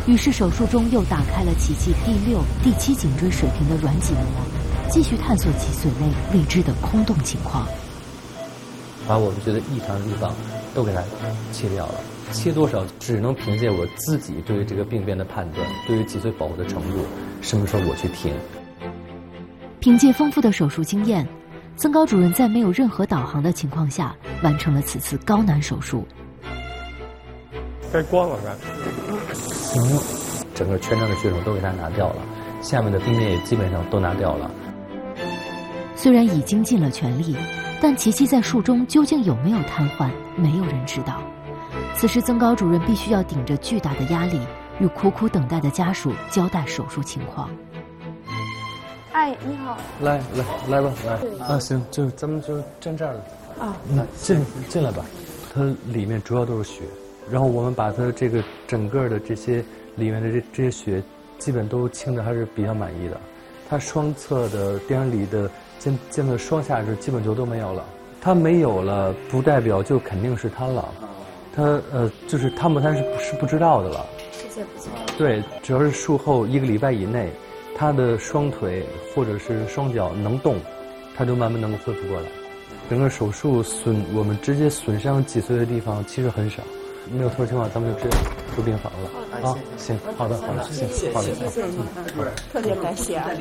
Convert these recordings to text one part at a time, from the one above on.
于是手术中又打开了琪琪第6、第7颈椎水平的软脊膜，继续探索脊髓内未知的空洞情况。 把我们觉得异常的地方都给它切掉了，切多少只能凭借我自己对于这个病变的判断，对于脊髓保护的程度，什么时候我去停。 凭借丰富的手术经验，曾高主任在没有任何导航的情况下，完成了此次高难手术。 该关了该。 整个全身的血肿都给它拿掉了，下面的病变也基本上都拿掉了。 虽然已经尽了全力，但琪琪在术中究竟有没有瘫痪，没有人知道。此时曾高主任必须要顶着巨大的压力，与苦苦等待的家属交代手术情况。 哎，你好。 来吧，来啊，行，就咱们就站这儿了啊。进来吧，它里面主要都是血，然后我们把它这个整个的这些里面的这些血，基本都清的还是比较满意的。它双侧的电源里的肩的双下肢基本就都没有了，它没有了不代表就肯定是瘫了，它就是瘫不瘫是不知道的了。 现在不知道。对， 只要是术后1个礼拜以内，他的双腿或者是双脚能动，他就慢慢能够恢复过来。整个手术我们直接损伤脊髓的地方其实很少，没有特殊情况咱们就直接出病房了。啊，行，好的，行，好的， 谢谢你，特别感谢啊。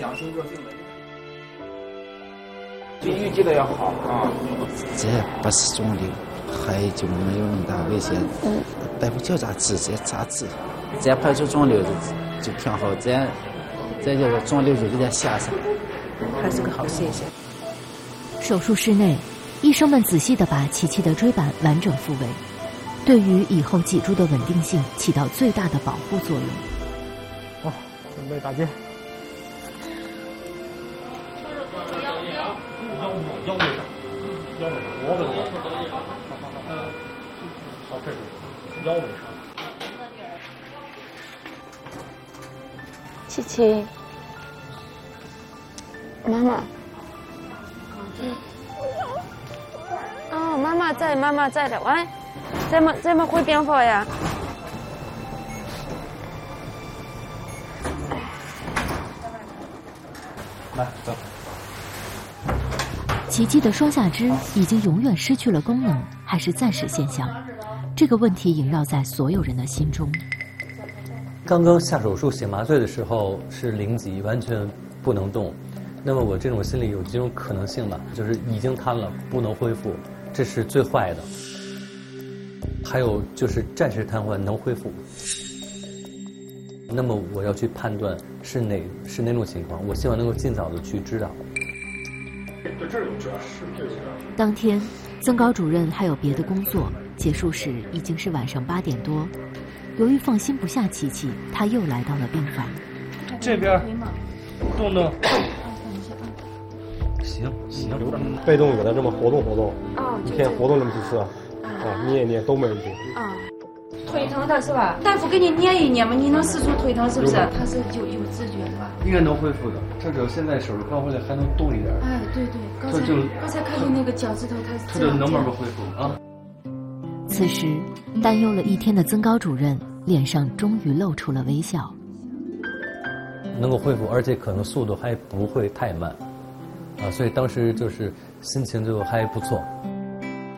比预计的要好啊。 这不是肿瘤，还就没有那么大危险。大夫叫咋治这咋治？这排除肿瘤就挺好，这就是肿瘤就给它下上， 还是个好现象。 手术室内，医生们仔细地把琪琪的椎板完整复位，对于以后脊柱的稳定性起到最大的保护作用。 好，准备打结。腰位上，脖子好，这是腰位上。 琪琪，妈妈。哦，妈妈在的，喂，怎么会病房呀？ 来，走。 琪琪的双下肢已经永远失去了功能，还是暂时现象？这个问题萦绕在所有人的心中。 刚刚下手术醒麻醉的时候是0级，完全不能动。那么我这种心里有几种可能性吧，就是已经瘫了，不能恢复，这是最坏的。还有就是暂时瘫痪能恢复。那么我要去判断是哪种情况，我希望能够尽早的去知道。 当天，曾高主任还有别的工作，结束时已经是晚上8点多。由于放心不下琪琪，他又来到了病房。 这边动动。 行， 被动给他这么活动，一天活动这么几次，捏都没问题。 腿疼的是吧？大夫给你捏一捏嘛，你能使出腿疼是不是？他是有知觉是吧？ 应该能恢复的，他只要现在手术刚回来还能动一点。 哎，对，刚才看见那个脚趾头，他就能慢慢恢复啊。 此时，担忧了1天的曾高主任脸上终于露出了微笑。 能够恢复，而且可能速度还不会太慢，所以当时就是心情就还不错。